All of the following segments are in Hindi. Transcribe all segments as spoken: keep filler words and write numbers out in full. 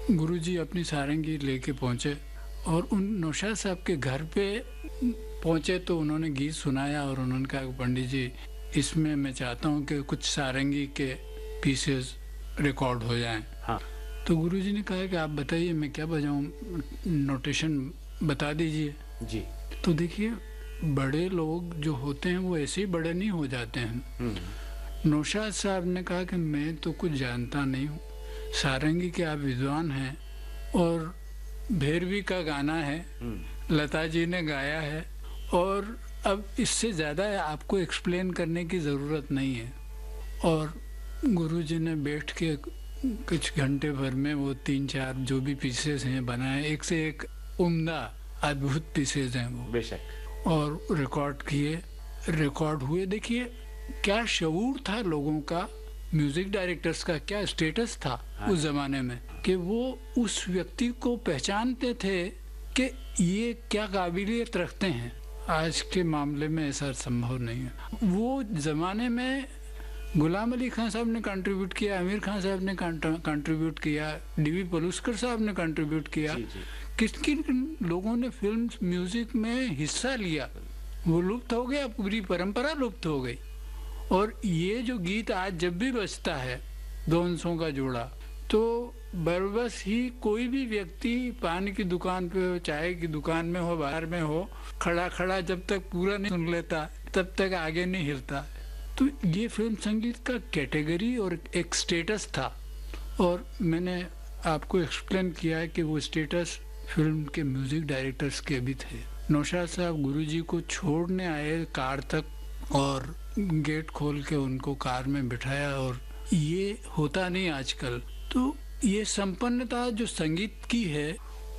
गुरुजी अपनी सारंगी लेके पहुंचे और उन नौशाद साहब के घर पे पहुंचे तो उन्होंने गीत सुनाया और उन्होंने कहा पंडित जी इसमें मैं चाहता हूं कि कुछ सारंगी के पीसेस रिकॉर्ड हो जाएं। हाँ। तो गुरुजी ने कहा कि आप बताइए मैं क्या बजाऊं, नोटेशन बता दीजिए। जी। तो देखिए बड़े लोग जो होते हैं वो ऐसे ही बड़े नहीं हो जाते हैं। नौशाद साहब ने कहा कि मैं तो कुछ जानता नहीं हूँ, सारंगी के आप विद्वान हैं और भैरवी का गाना है, लता जी ने गाया है और अब इससे ज़्यादा आपको एक्सप्लेन करने की ज़रूरत नहीं है। और गुरुजी ने बैठ के कुछ घंटे भर में वो तीन चार जो भी पीसेस हैं बनाए, एक से एक उम्दा अद्भुत पीसेस हैं वो, बेशक, और रिकॉर्ड किए, रिकॉर्ड हुए। देखिए क्या शऊर था लोगों का, म्यूजिक डायरेक्टर्स का क्या स्टेटस था। हाँ। उस जमाने में कि वो उस व्यक्ति को पहचानते थे कि ये क्या काबिलियत रखते हैं। आज के मामले में ऐसा संभव नहीं है। वो जमाने में गुलाम अली खान साहब ने कंट्रीब्यूट किया, आमिर खान साहब ने कंट्रीब्यूट किया, डीवी पलुस्कर साहब ने कंट्रीब्यूट किया, किस किन लोगों ने फिल्म म्यूजिक में हिस्सा लिया। वो लुप्त हो गया, पूरी परंपरा लुप्त हो गई। और ये जो गीत आज जब भी बजता है दो अंशों का जोड़ा, तो बरबस ही कोई भी व्यक्ति पान की दुकान पे हो, चाय की दुकान में हो, बाहर में हो, खड़ा खड़ा जब तक पूरा नहीं सुन लेता तब तक आगे नहीं हिलता। तो ये फिल्म संगीत का कैटेगरी और एक स्टेटस था और मैंने आपको एक्सप्लेन किया है कि वो स्टेटस फिल्म के म्यूजिक डायरेक्टर्स के भी थे। नौशाद साहब गुरुजी को छोड़ने आए कार तक और गेट खोल के उनको कार में बिठाया, और ये होता नहीं आजकल। तो ये संपन्नता जो संगीत की है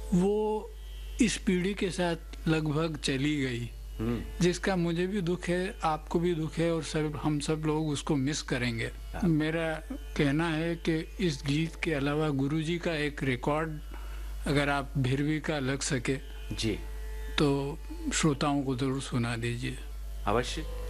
वो इस पीढ़ी के साथ लगभग चली गई, जिसका मुझे भी दुख है, आपको भी दुख है, और सब हम सब लोग उसको मिस करेंगे। मेरा कहना है कि इस गीत के अलावा गुरुजी का एक रिकॉर्ड अगर आप भैरवी का लग सके जी तो श्रोताओं को जरूर सुना दीजिए। अवश्य।